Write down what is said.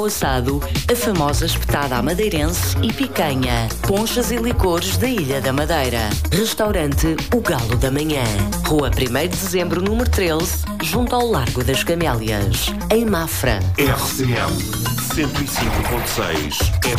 Assado, a famosa espetada à madeirense e picanha, ponchas e licores da Ilha da Madeira. Restaurante O Galo da Manhã. Rua 1º de Dezembro, número 13, junto ao Largo das Camélias, em Mafra. RCM 105.6